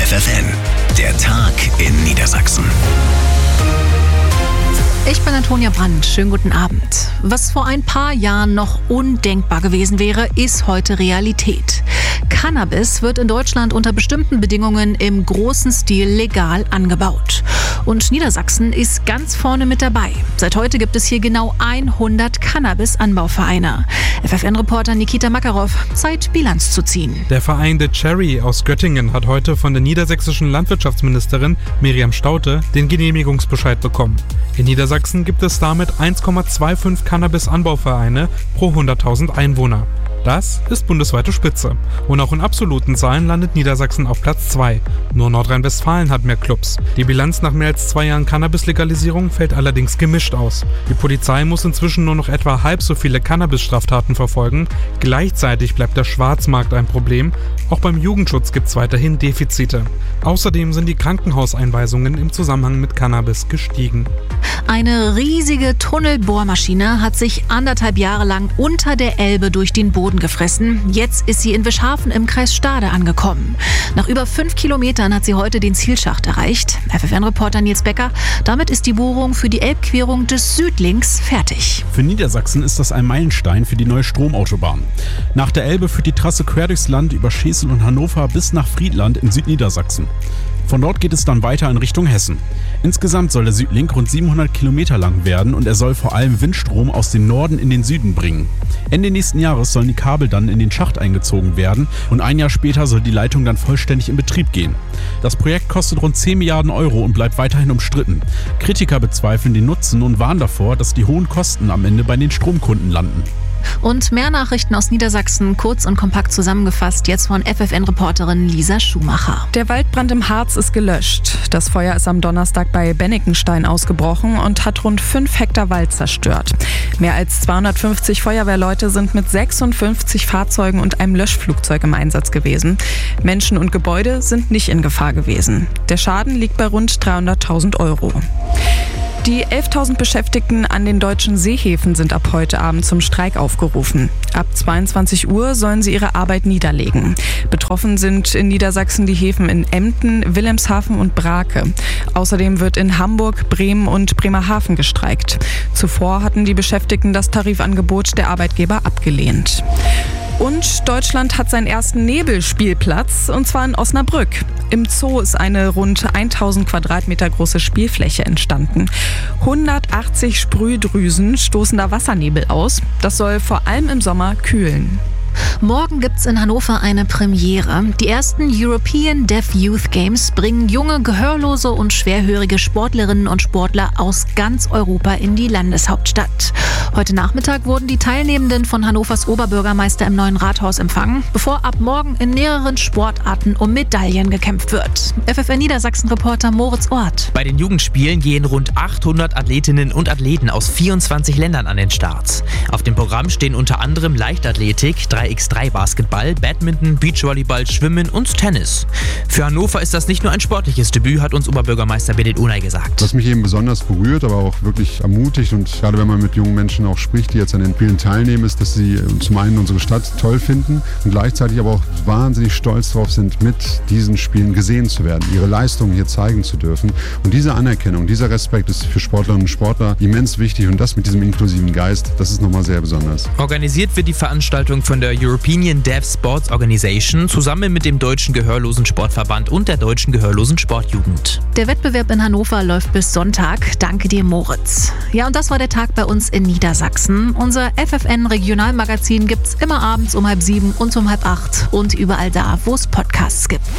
FFN, der Tag in Niedersachsen. Ich bin Antonia Brandt. Schönen guten Abend. Was vor ein paar Jahren noch undenkbar gewesen wäre, ist heute Realität. Cannabis wird in Deutschland unter bestimmten Bedingungen im großen Stil legal angebaut. Und Niedersachsen ist ganz vorne mit dabei. Seit heute gibt es hier genau 100 Cannabis-Anbauvereine. FFN-Reporter Nikita Makarov, Zeit, Bilanz zu ziehen. Der Verein The Cherry aus Göttingen hat heute von der niedersächsischen Landwirtschaftsministerin Miriam Staudte den Genehmigungsbescheid bekommen. In Niedersachsen gibt es damit 1,25 Cannabis-Anbauvereine pro 100.000 Einwohner. Das ist bundesweite Spitze. Und auch in absoluten Zahlen landet Niedersachsen auf Platz 2. Nur Nordrhein-Westfalen hat mehr Clubs. Die Bilanz nach mehr als 2 Jahren Cannabis-Legalisierung fällt allerdings gemischt aus. Die Polizei muss inzwischen nur noch etwa halb so viele Cannabis-Straftaten verfolgen. Gleichzeitig bleibt der Schwarzmarkt ein Problem. Auch beim Jugendschutz gibt es weiterhin Defizite. Außerdem sind die Krankenhauseinweisungen im Zusammenhang mit Cannabis gestiegen. Eine riesige Tunnelbohrmaschine hat sich 1,5 Jahre lang unter der Elbe durch den Boden gefressen. Jetzt ist sie in Wischhafen im Kreis Stade angekommen. Nach über 5 Kilometern hat sie heute den Zielschacht erreicht. FFN-Reporter Nils Becker, damit ist die Bohrung für die Elbquerung des Südlinks fertig. Für Niedersachsen ist das ein Meilenstein für die neue Stromautobahn. Nach der Elbe führt die Trasse quer durchs Land über Schesel und Hannover bis nach Friedland in Südniedersachsen. Von dort geht es dann weiter in Richtung Hessen. Insgesamt soll der Südlink rund 700 Kilometer lang werden und er soll vor allem Windstrom aus dem Norden in den Süden bringen. Ende nächsten Jahres sollen die Kabel dann in den Schacht eingezogen werden und ein Jahr später soll die Leitung dann vollständig in Betrieb gehen. Das Projekt kostet rund 10 Milliarden Euro und bleibt weiterhin umstritten. Kritiker bezweifeln den Nutzen und warnen davor, dass die hohen Kosten am Ende bei den Stromkunden landen. Und mehr Nachrichten aus Niedersachsen, kurz und kompakt zusammengefasst, jetzt von FFN-Reporterin Lisa Schumacher. Der Waldbrand im Harz ist gelöscht. Das Feuer ist am Donnerstag bei Bennekenstein ausgebrochen und hat rund 5 Hektar Wald zerstört. Mehr als 250 Feuerwehrleute sind mit 56 Fahrzeugen und einem Löschflugzeug im Einsatz gewesen. Menschen und Gebäude sind nicht in Gefahr gewesen. Der Schaden liegt bei rund 300.000 Euro. Die 11.000 Beschäftigten an den deutschen Seehäfen sind ab heute Abend zum Streik aufgerufen. Ab 22 Uhr sollen sie ihre Arbeit niederlegen. Betroffen sind in Niedersachsen die Häfen in Emden, Wilhelmshaven und Brake. Außerdem wird in Hamburg, Bremen und Bremerhaven gestreikt. Zuvor hatten die Beschäftigten das Tarifangebot der Arbeitgeber abgelehnt. Und Deutschland hat seinen ersten Nebelspielplatz, und zwar in Osnabrück. Im Zoo ist eine rund 1000 Quadratmeter große Spielfläche entstanden. 180 Sprühdrüsen stoßen da Wassernebel aus. Das soll vor allem im Sommer kühlen. Morgen gibt's in Hannover eine Premiere. Die ersten European Deaf Youth Games bringen junge, gehörlose und schwerhörige Sportlerinnen und Sportler aus ganz Europa in die Landeshauptstadt. Heute Nachmittag wurden die Teilnehmenden von Hannovers Oberbürgermeister im neuen Rathaus empfangen, bevor ab morgen in mehreren Sportarten um Medaillen gekämpft wird. FFN Niedersachsen-Reporter Moritz Ort. Bei den Jugendspielen gehen rund 800 Athletinnen und Athleten aus 24 Ländern an den Start. Auf dem Programm stehen unter anderem Leichtathletik, 3x3 Basketball, Badminton, Beachvolleyball, Schwimmen und Tennis. Für Hannover ist das nicht nur ein sportliches Debüt, hat uns Oberbürgermeister Benedikt Unay gesagt. Was mich eben besonders berührt, aber auch wirklich ermutigt, und gerade wenn man mit jungen Menschen auch spricht, die jetzt an den Spielen teilnehmen, ist, dass sie zum einen unsere Stadt toll finden und gleichzeitig aber auch wahnsinnig stolz darauf sind, mit diesen Spielen gesehen zu werden, ihre Leistungen hier zeigen zu dürfen. Und diese Anerkennung, dieser Respekt ist für Sportlerinnen und Sportler immens wichtig, und das mit diesem inklusiven Geist, das ist nochmal sehr besonders. Organisiert wird die Veranstaltung von der European Deaf Sports Organization zusammen mit dem Deutschen Gehörlosen Sportverband und der Deutschen Gehörlosen Sportjugend. Der Wettbewerb in Hannover läuft bis Sonntag. Danke dir, Moritz. Ja, und das war der Tag bei uns in Niedersachsen. Unser FFN-Regionalmagazin gibt's immer abends um 6:30 und um 7:30 und überall da, wo es Podcasts gibt.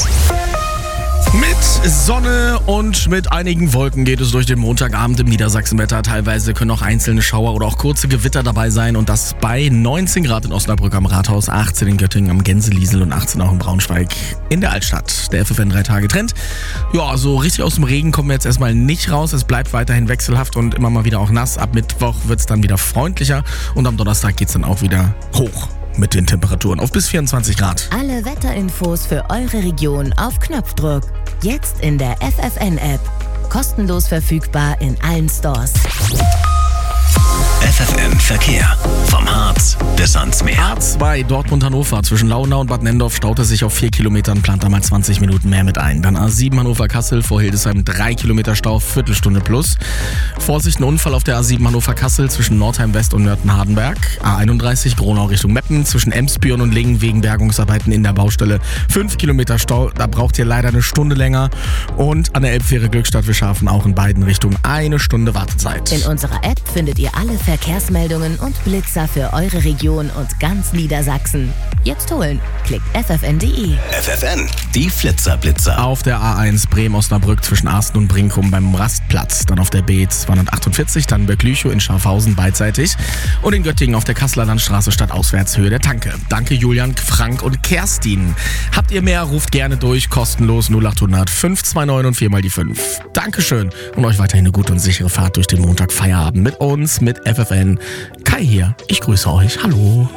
Mit Sonne und mit einigen Wolken geht es durch den Montagabend im Niedersachsenwetter. Teilweise können auch einzelne Schauer oder auch kurze Gewitter dabei sein, und das bei 19 Grad in Osnabrück am Rathaus, 18 in Göttingen am Gänseliesel und 18 auch in Braunschweig in der Altstadt. Der FFN 3-Tage-Trend. Ja, so richtig aus dem Regen kommen wir jetzt erstmal nicht raus. Es bleibt weiterhin wechselhaft und immer mal wieder auch nass. Ab Mittwoch wird es dann wieder freundlicher und am Donnerstag geht es dann auch wieder hoch mit den Temperaturen auf bis 24 Grad. Alle Wetterinfos für eure Region auf Knopfdruck. Jetzt in der FFN-App. Kostenlos verfügbar in allen Stores. FFN Verkehr. Vom Harz bis ans Meer. A2 Dortmund-Hannover zwischen Launau und Bad Nendorf staute sich auf 4 Kilometern, plant da mal 20 Minuten mehr mit ein. Dann A7 Hannover-Kassel vor Hildesheim 3 Kilometer Stau, Viertelstunde plus. Vorsicht, ein Unfall auf der A7 Hannover-Kassel zwischen Nordheim West und Nörten-Hardenberg. A31 Gronau Richtung Meppen zwischen Emsbüren und Lingen wegen Bergungsarbeiten in der Baustelle. 5 Kilometer Stau, da braucht ihr leider eine Stunde länger. Und an der Elbfähre Glückstadt-Wischhafen auch in beiden Richtungen 1 Stunde Wartezeit. In unserer App findet ihr alle Verkehrsmeldungen und Blitzer für eure Region und ganz Niedersachsen. Jetzt holen. Klickt ffn.de. FFN, die Flitzer-Blitzer. Auf der A1 Bremen-Osnabrück zwischen Arsten und Brinkum beim Rastplatz. Dann auf der B248 Dannenberg-Lüchow in Schafhausen beidseitig. Und in Göttingen auf der Kasseler Landstraße stadtauswärts Höhe der Tanke. Danke Julian, Frank und Kerstin. Habt ihr mehr, ruft gerne durch. Kostenlos 0800 529 und 4 mal die 5. Dankeschön und euch weiterhin eine gute und sichere Fahrt durch den Montag Feierabend mit uns, mit FFN. Kai hier, ich grüße euch. Hallo.